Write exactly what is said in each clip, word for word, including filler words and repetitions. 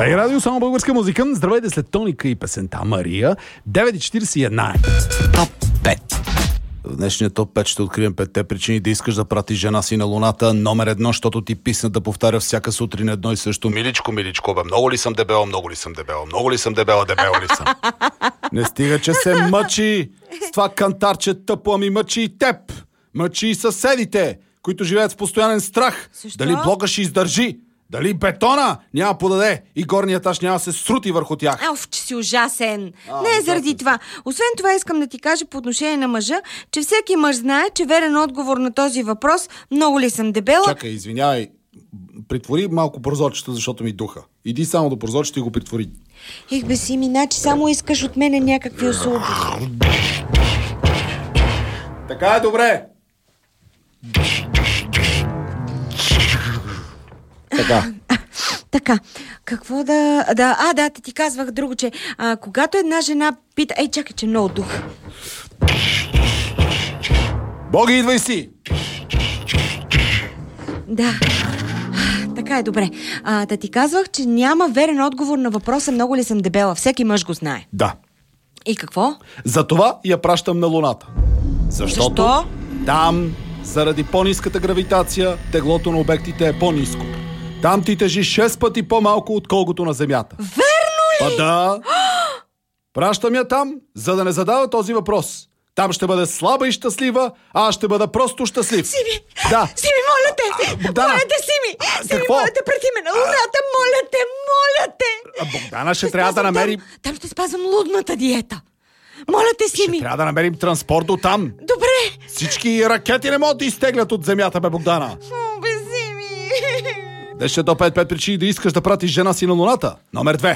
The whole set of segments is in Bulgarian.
Ей, радио, само българска музика. Здравейте след Тоника и песента Мария. девет и четиридесет и една. Топ пет. В днешния топ пет ще открием петте причини да искаш да пратиш жена си на луната. Номер едно, защото ти писна да повтаря всяка сутрин едно и също. Миличко, миличко, бе, много ли съм дебела, много ли съм дебела, много ли съм дебела, дебела ли съм. Не стига, че се мъчи с това кантарче тъпо, ами мъчи и теб. Мъчи и съседите, които живеят в постоянен страх. Защо? Дали блока ще издържи, дали бетона няма подаде и горният етаж няма се срути върху тях. Ауф, че си ужасен. А, Не е заради ужасен. това. Освен това искам да ти кажа по отношение на мъжа, че всеки мъж знае, че верен отговор на този въпрос, много ли съм дебела. Чакай, извинявай. Притвори малко прозорчето, защото ми духа. Иди само до прозорчето и го притвори. Ех бе си, миначи, само искаш от мене някакви услуги. Така е добре. Така. Така, какво да... да а, да, ти казвах друго, че а, когато една жена пита... Ей, чакай, че много дух. Боги, идвай си! Да, така е добре. А, да ти казвах, че няма верен отговор на въпроса много ли съм дебела. Всеки мъж го знае. Да. И какво? Затова я пращам на луната. Защото Защо? там, заради по-ниската гравитация, теглото на обектите е по-ниско. Там ти тежи шест пъти по-малко, отколкото на Земята. Верно ли? Па да! Пращам я там, за да не задава този въпрос. Там ще бъде слаба и щастлива, а аз ще бъда просто щастлив. Сими! Да. Сими, моля те! А, Богдана! Моля те, Сими! А, Сими, какво? моля те, прети ме на луната! Моля те, моля те! А Богдана ще трябва да намери... Там, там ще спазвам лудната диета. Моля те, Сими! Ще трябва да намерим транспорт до там. Добре! Всички ракети не могат да изтеглят от земята, бе, Богдана. О, бе, Сими! Днешния топ пет причини да искаш да пратиш жена си на луната. Номер две.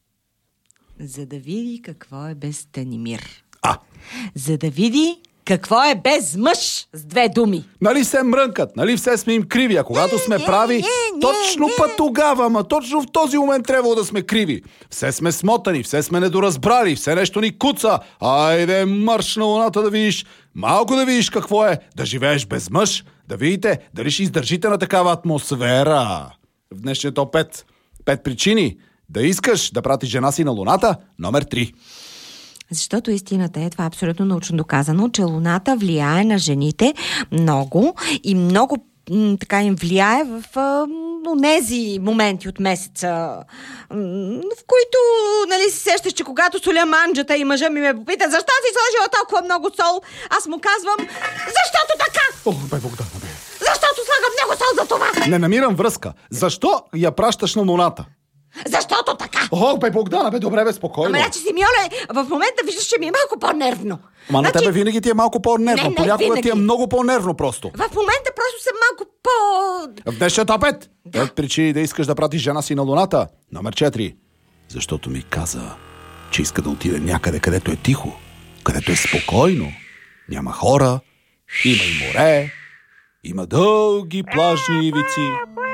За да види какво е без Станимир. А, За да види какво е без мъж, с две думи. нали се мрънкат, нали все сме им криви, а когато сме не, прави, не, точно не. път тогава, ама точно в този момент трябвало да сме криви. Все сме смотани, все сме недоразбрали, все нещо ни куца. Айде, марш на луната да видиш, малко да видиш какво е, да живееш без мъж, да видите дали ще издържите на такава атмосфера. В днешния топ пет. Пет причини да искаш да пратиш жена си на луната. Номер три. Защото истината е, това е абсолютно научно доказано, че луната влияе на жените много и много м, така им влияе в а, онези моменти от месеца, м, в които, нали, си сещаш, че когато соля манджата и мъжа ми ме попита защо си сложила толкова много сол, аз му казвам, защото така! Ох, бе, Богдана, бе. Защото слагам много сол за това! Не намирам връзка. Защо я пращаш на луната? Защото така! Ох, бе, Богдана, бе, добре, бе, спокойно. Ама, значи, Симеоне, в момента виждаш, че ми е малко по-нервно. Ама на Значи, тебе винаги ти е малко по-нервно. Не, не, Понякога винаги. ти е много по-нервно просто. В момента просто съм малко по... В днешния топ пет. Пет причини да искаш да пратиш жена си на луната. Номер четири. Защото ми каза, че иска да отиде някъде, където е тихо, където е спокойно. Няма хора, има и море, има дълги плажни ивици.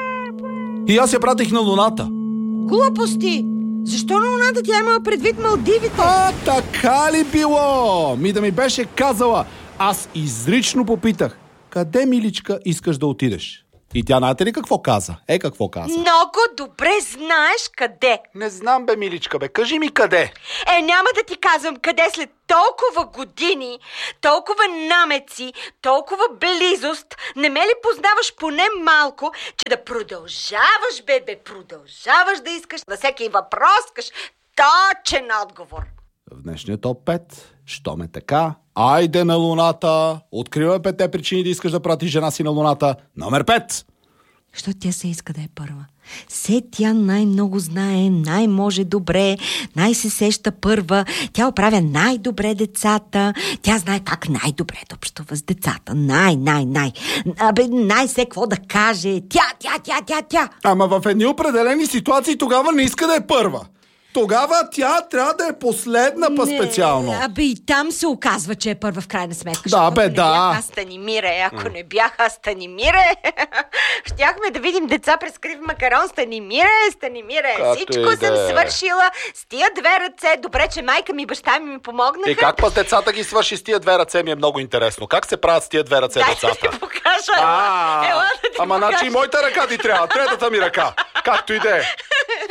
И аз я пратих на луната. Глупости! Защо на луната тя имала предвид Малдивите? А, така ли било? Ми да ми беше казала. Аз изрично попитах, къде, миличка, искаш да отидеш? И тя, знаете ли какво каза? Е, какво каза? Много добре знаеш къде. Не знам, бе, миличка, бе. Кажи ми къде. Е, няма да ти казвам къде след толкова години, толкова намеци, толкова близост. Не ме ли познаваш поне малко, че да продължаваш, бебе, продължаваш да искаш на всеки въпрос, искаш точен отговор. В днешния топ пет, що ме така? Айде на луната. Откриваме петте причини да искаш да пратиш жена си на луната. Номер пет. Защото тя се иска да е първа. Се тя най-много знае, най-може добре, най-се сеща първа. Тя оправя най-добре децата. Тя знае как най-добре да общува с децата. Най-най-най. Абе, най-се какво да каже. Тя, тя, тя, тя, тя. Ама в едни определени ситуации тогава не иска да е първа. Тогава тя трябва да е последна по-специално. Не, абе и там се оказва, че е първа в крайна сметка. Да, защото бе, ако не да. бяха Станимире, ако не бяха Станимире, щяхме да видим деца през крив макарон. Станимире, Станимире, Както всичко и да съм е. свършила с тия две ръце. Добре, че майка ми и баща ми ми помогнаха. И как пък децата ги свърши с тия две ръце ми е много интересно. Как се правят с тия две ръце Дай децата? да ти покажа. А, Ела да ти ама покажа. значи и моята ръка ти трябва. Третата ми ръка. Както и да е. Ха,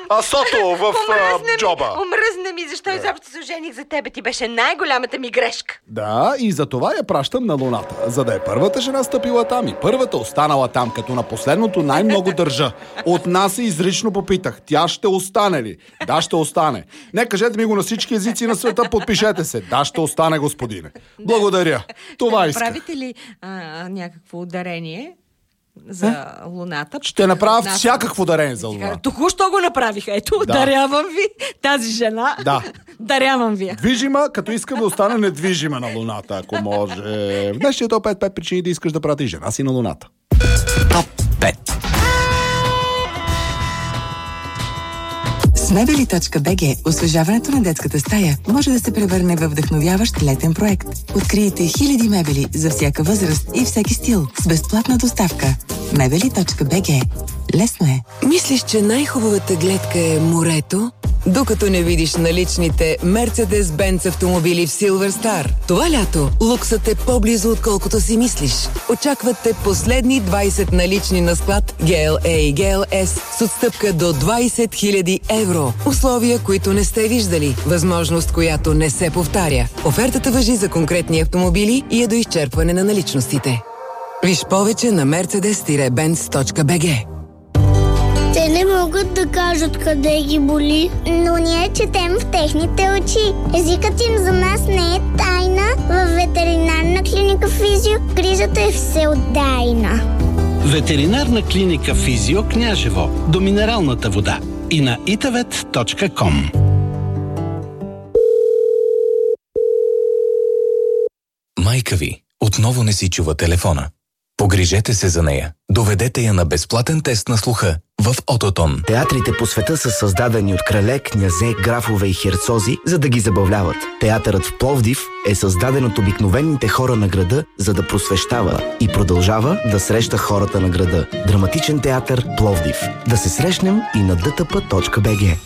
асото в а, джоба. Омръзна ми, защо изобщо се ожених за тебе. Ти беше най-голямата ми грешка. Да, и за това я пращам на Луната, за да е първата жена стъпила там и първата останала там, като на последното най-много държа. От нас и изрично попитах, тя ще остане ли? Да, ще остане. Не, кажете ми го на всички езици на света, подпишете се. Да, ще остане, господине. Благодаря. Това исках. Правите ли а, някакво ударение за Луната? Ще направя всякакво дарение за Луната. Току-що го направих. Ето, да. Дарявам ви тази жена. Да. Дарявам ви. Движима, като искам да остане недвижима на Луната, ако може. В днешния топ пет причини да искаш да пратиш жена си на Луната. Топ пет. С мебели точка би джи освежаването на детската стая може да се превърне във вдъхновяващ летен проект. Открийте хиляди мебели за всяка възраст и всеки стил с безплатна доставка. мебели точка би джи. Лесно е. Мислиш, че най-хубавата гледка е морето? Докато не видиш наличните Mercedes-Benz автомобили в Silver Star. Това лято луксът е по-близо, отколкото си мислиш. Очаквате последни двайсет налични на склад джи ел ей и джи ел ес с отстъпка до двайсет хиляди евро. Условия, които не сте виждали. Възможност, която не се повтаря. Офертата важи за конкретни автомобили и е до изчерпване на наличностите. Виж повече на мерцедес бенц точка би джи. Те не могат да кажат къде ги боли, но ние четем в техните очи. Езикът им за нас не е тайна. Във ветеринарна клиника Физио грижата е всеотдайна. Ветеринарна клиника Физио Княжево до минералната вода и на итавет точка ком. Майка ви отново не си чува телефона. Погрижете се за нея. Доведете я на безплатен тест на слуха в Ототон. Театрите по света са създадени от крале, князе, графове и херцози, за да ги забавляват. Театърът в Пловдив е създаден от обикновените хора на града, за да просвещава и продължава да среща хората на града. Драматичен театър Пловдив. Да се срещнем и на ди ти пи точка би джи.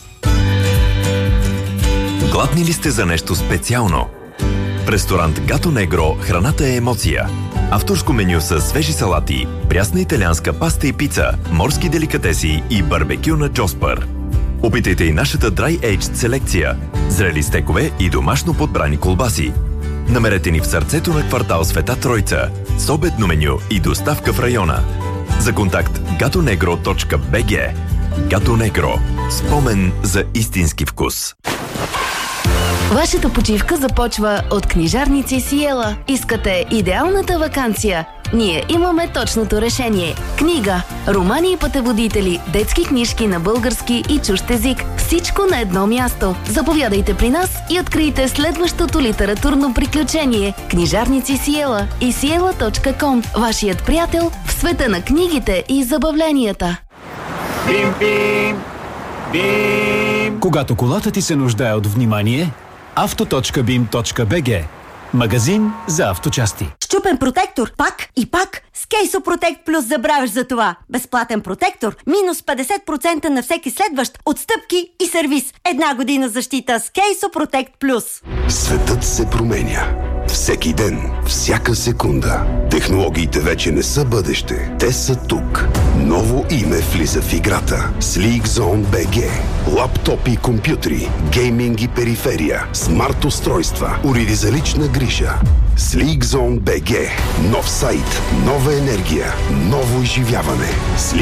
Гладни ли сте за нещо специално? В ресторант Гато Негро храната е емоция. Авторско меню с свежи салати, прясна италианска паста и пица, морски деликатеси и барбекю на Джоспър. Опитайте и нашата Dry Aged селекция, зрели стекове и домашно подбрани колбаси. Намерете ни в сърцето на квартал Света Тройца, с обедно меню и доставка в района. За контакт гато негро точка би джи. Гато Негро. Спомен за истински вкус. Вашата почивка започва от книжарници Сиела. Искате идеалната ваканция? Ние имаме точното решение. Книга, романи и пътеводители, детски книжки на български и чужд език. Всичко на едно място. Заповядайте при нас и открийте следващото литературно приключение. Книжарници Сиела и сиела точка ком. Вашият приятел в света на книгите и забавленията. Бим, бим, бим. Когато колата ти се нуждае от внимание, авто точка бим точка би джи. Магазин за авточасти. Счупен протектор, пак и пак. С Кейсо Протект Плюс забравяш за това. Безплатен протектор, минус петдесет процента на всеки следващ, отстъпки и сервис. Една година защита с Кейсо Протект Плюс. Светът се променя. Всеки ден, всяка секунда. Технологиите вече не са бъдеще. Те са тук. Ново име влиза в играта. SleekZone би джи. Лаптопи и компютри, гейминг и периферия, смарт устройства, уреди за лична грижа. SleekZone би джи. Нов сайт, нова енергия, ново изживяване.